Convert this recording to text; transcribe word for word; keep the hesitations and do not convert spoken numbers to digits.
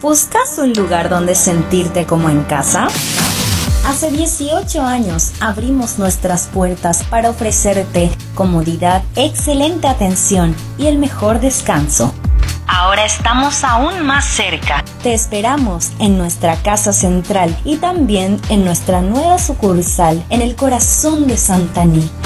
¿Buscas un lugar donde sentirte como en casa? Hace dieciocho años abrimos nuestras puertas para ofrecerte comodidad, excelente atención y el mejor descanso. Ahora estamos aún más cerca. Te esperamos en nuestra casa central y también en nuestra nueva sucursal en el corazón de Santaní.